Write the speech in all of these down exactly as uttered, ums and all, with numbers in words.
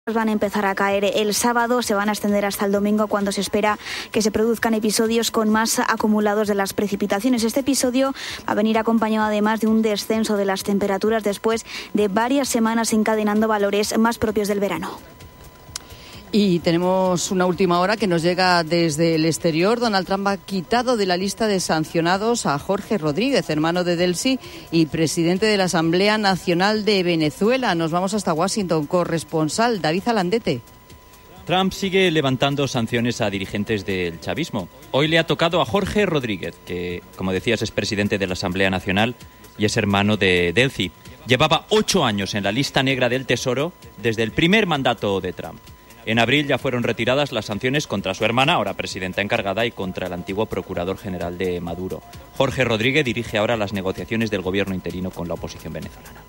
van a empezar a caer el sábado, se van a extender hasta el domingo, cuando se espera que se produzcan episodios con más acumulados de las precipitaciones. Este episodio va a venir acompañado además de un descenso de las temperaturas después de varias semanas encadenando valores más propios del verano. Y tenemos una última hora que nos llega desde el exterior. Donald Trump ha quitado de la lista de sancionados a Jorge Rodríguez, hermano de Delcy y presidente de la Asamblea Nacional de Venezuela. Nos vamos hasta Washington. Corresponsal David Alandete. Trump sigue levantando sanciones a dirigentes del chavismo. Hoy le ha tocado a Jorge Rodríguez, que, como decías, es presidente de la Asamblea Nacional y es hermano de Delcy. Llevaba ocho años en la lista negra del Tesoro desde el primer mandato de Trump. En abril ya fueron retiradas las sanciones contra su hermana, ahora presidenta encargada, y contra el antiguo procurador general de Maduro. Jorge Rodríguez dirige ahora las negociaciones del gobierno interino con la oposición venezolana.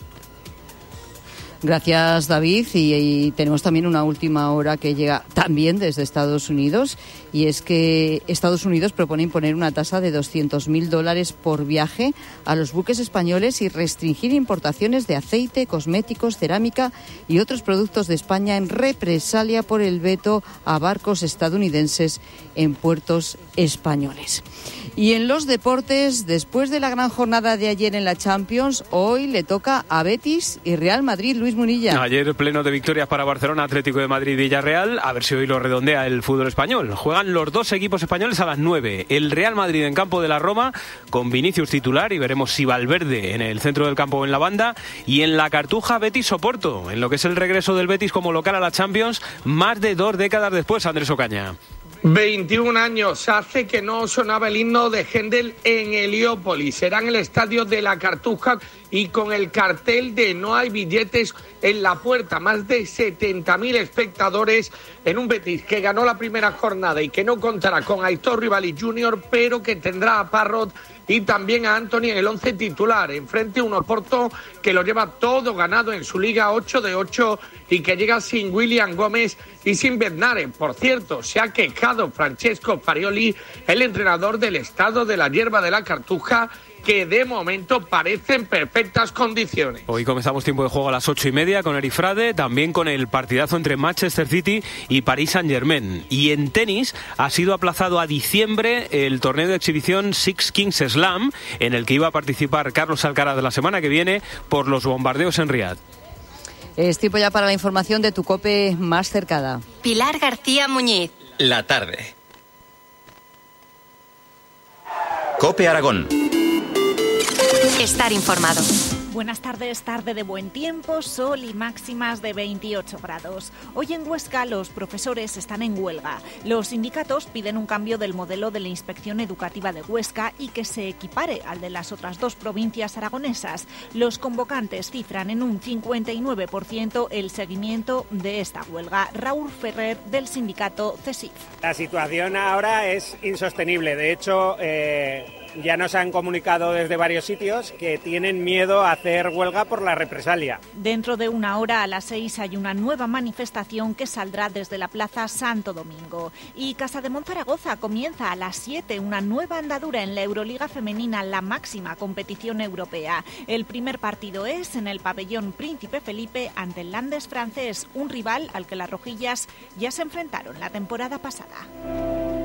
Gracias, David. Y, y tenemos también una última hora que llega también desde Estados Unidos, y es que Estados Unidos propone imponer una tasa de doscientos mil dólares por viaje a los buques españoles y restringir importaciones de aceite, cosméticos, cerámica y otros productos de España en represalia por el veto a barcos estadounidenses en puertos españoles. Y en los deportes, después de la gran jornada de ayer en la Champions, hoy le toca a Betis y Real Madrid. Luis Munilla. Ayer pleno de victorias para Barcelona, Atlético de Madrid y Villarreal. A ver si hoy lo redondea el fútbol español. Juegan los dos equipos españoles a las nueve. El Real Madrid en campo de la Roma, con Vinicius titular, y veremos si Valverde en el centro del campo o en la banda. Y en la Cartuja, Betis Oporto, en lo que es el regreso del Betis como local a la Champions, más de dos décadas después, Andrés Ocaña. veintiún años hace que no sonaba el himno de Händel en Heliópolis. Será en el estadio de la Cartuja y con el cartel de no hay billetes en la puerta. Más de setenta mil espectadores en un Betis que ganó la primera jornada y que no contará con Aitor Rivalli junior, pero que tendrá a Parrot y también a Anthony en el once titular. Enfrente un Oporto que lo lleva todo ganado en su liga, ocho de ocho, y que llega sin William Gómez y sin Bednaren. Por cierto, se ha quejado Francesco Farioli, el entrenador del estado de la hierba de la Cartuja, que de momento parece en perfectas condiciones. Hoy comenzamos tiempo de juego a las ocho y media con Eric Frade, también con el partidazo entre Manchester City y Paris Saint-Germain. Y en tenis ha sido aplazado a diciembre el torneo de exhibición Six Kings Slam, en el que iba a participar Carlos Alcaraz la semana que viene por los bombardeos en Riad. Es tiempo ya para la información de tu COPE más cercana. Pilar García Muñiz. La tarde. COPE Aragón. Estar informado. Buenas tardes, tarde de buen tiempo, sol y máximas de veintiocho grados. Hoy en Huesca los profesores están en huelga. Los sindicatos piden un cambio del modelo de la Inspección Educativa de Huesca y que se equipare al de las otras dos provincias aragonesas. Los convocantes cifran en un cincuenta y nueve por ciento el seguimiento de esta huelga. Raúl Ferrer, del sindicato CESIF. La situación ahora es insostenible. De hecho, eh... ya nos han comunicado desde varios sitios que tienen miedo a hacer huelga por la represalia. Dentro de una hora, a las seis, hay una nueva manifestación que saldrá desde la Plaza Santo Domingo. Y Casa de Monzaragoza comienza a las siete una nueva andadura en la Euroliga Femenina, la máxima competición europea. El primer partido es en el pabellón Príncipe Felipe ante el Landes francés, un rival al que las rojillas ya se enfrentaron la temporada pasada.